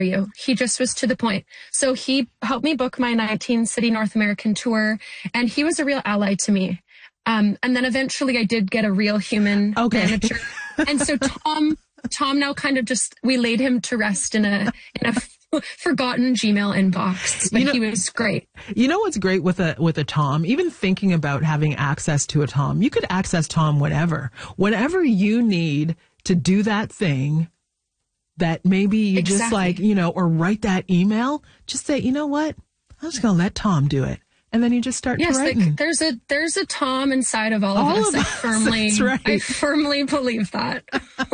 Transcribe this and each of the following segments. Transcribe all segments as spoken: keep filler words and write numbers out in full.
you. He just was to the point. So he helped me book my nineteen city North American tour, and he was a real ally to me. Um, and then eventually I did get a real human okay. manager. And so Tom, Tom now kind of just, we laid him to rest in a, in a f- forgotten Gmail inbox, but you know, he was great. You know what's great with a, with a Tom, even thinking about having access to a Tom, you could access Tom whenever, whenever you need to do that thing that maybe you exactly. just like, you know, or write that email, just say, you know what, I'm just going to let Tom do it. And then you just start yes, to write. Like there's a there's a Tom inside of all, all of us. Of I firmly That's right. I firmly believe that.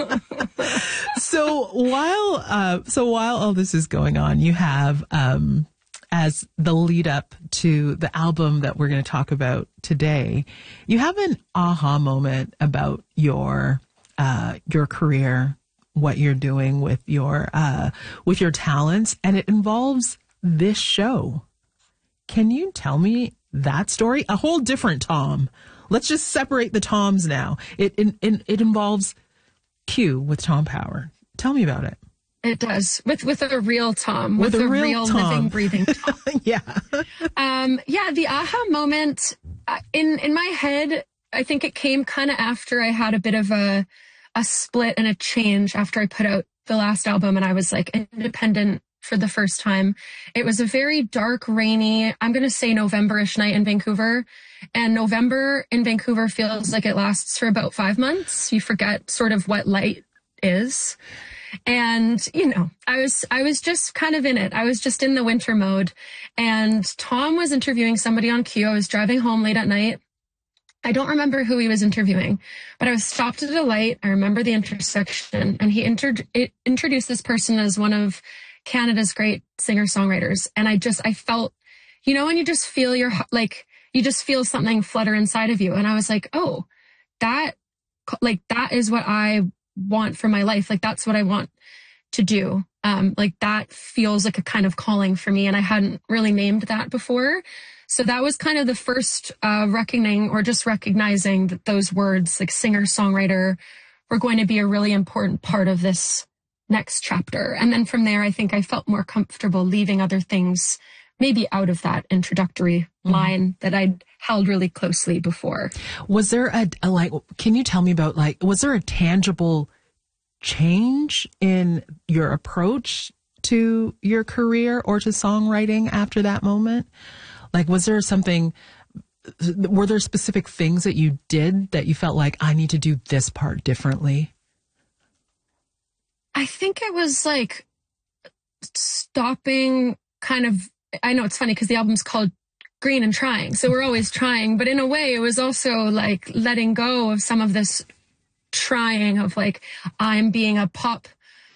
so while uh, so while all this is going on, you have um, as the lead up to the album that we're going to talk about today, you have an aha moment about your uh, your career, what you're doing with your uh, with your talents, and it involves this show. Can you tell me that story? A whole different Tom. Let's just separate the Toms now. It it, it involves Q with Tom Power. Tell me about it. It does. With with a real Tom. With, with a, a real, real Tom. living, breathing Tom. yeah. um, yeah, the aha moment uh, in, in my head, I think it came kind of after I had a bit of a, a split and a change after I put out the last album and I was like independent for the first time. It was a very dark, rainy, I'm going to say November-ish night in Vancouver. And November in Vancouver feels like it lasts for about five months. You forget sort of what light is. And, you know, I was, I was just kind of in it. I was just in the winter mode. And Tom was interviewing somebody on Q. I was driving home late at night. I don't remember who he was interviewing, but I was stopped at a light. I remember the intersection, and he inter- it introduced this person as one of Canada's great singer-songwriters. And I just, I felt, you know, when you just feel your, like, you just feel something flutter inside of you. And I was like, oh, that, like, that is what I want for my life. Like, that's what I want to do. Um, like, that feels like a kind of calling for me. And I hadn't really named that before. So that was kind of the first uh, reckoning, or just recognizing that those words, like singer-songwriter, were going to be a really important part of this next chapter. And then from there, I think I felt more comfortable leaving other things maybe out of that introductory mm-hmm. line that I'd held really closely before. Was there a, a, like, can you tell me about, like, was there a tangible change in your approach to your career or to songwriting after that moment? Like, was there something, were there specific things that you did that you felt like, I need to do this part differently? I think it was like stopping kind of, I know it's funny because the album's called Green and Trying. So we're always trying, but in a way it was also like letting go of some of this trying of like, I'm being a pop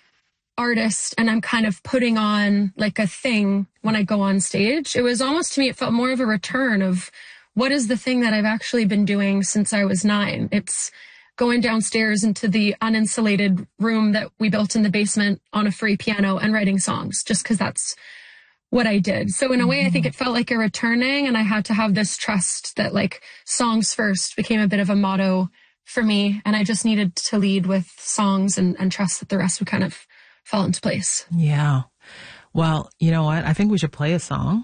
artist and I'm kind of putting on like a thing when I go on stage. It was almost, to me, it felt more of a return of what is the thing that I've actually been doing since I was nine. It's going downstairs into the uninsulated room that we built in the basement on a free piano and writing songs, just because that's what I did. So in a way, I think it felt like a returning, and I had to have this trust that like songs first became a bit of a motto for me. And I just needed to lead with songs and, and trust that the rest would kind of fall into place. Yeah. Well, you know what? I think we should play a song.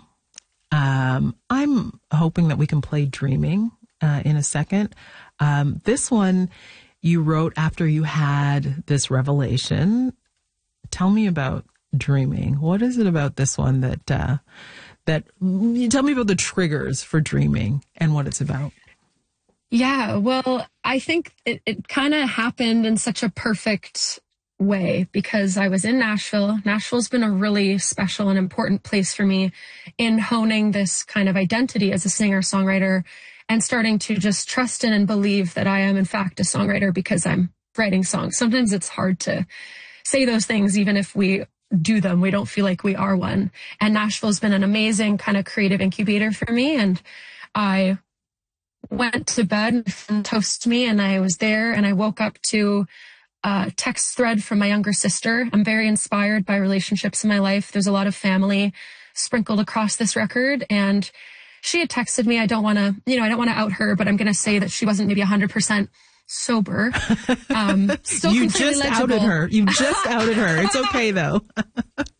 Um, I'm hoping that we can play Dreaming uh, in a second. Um, this one you wrote after you had this revelation. Tell me about Dreaming. What is it about this one that, uh, that, tell me about the triggers for Dreaming and what it's about. Yeah, well, I think it, it kind of happened in such a perfect way because I was in Nashville. Nashville's been a really special and important place for me in honing this kind of identity as a singer-songwriter and starting to just trust in and believe that I am, in fact, a songwriter because I'm writing songs. Sometimes it's hard to say those things, even if we do them. We don't feel like we are one. And Nashville's been an amazing kind of creative incubator for me. And I went to bed and toasted me, and I was there, and I woke up to a text thread from my younger sister. I'm very inspired by relationships in my life. There's a lot of family sprinkled across this record, and she had texted me. I don't want to, you know, I don't want to out her, but I'm going to say that she wasn't maybe one hundred percent sober. Um, still you completely just legible. outed her. You just outed her. It's okay, though.